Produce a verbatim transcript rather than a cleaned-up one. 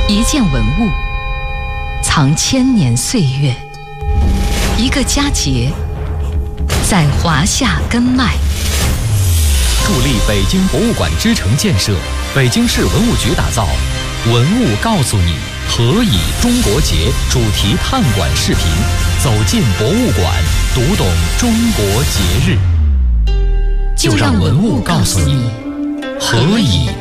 一件文物，藏千年岁月；一个佳节，在华夏根脉。 助力北京博物馆之城建设，北京市文物局打造《文物告诉你：何以中国节》主题探馆视频，走进博物馆，读懂中国节日。就让文物告诉你：何以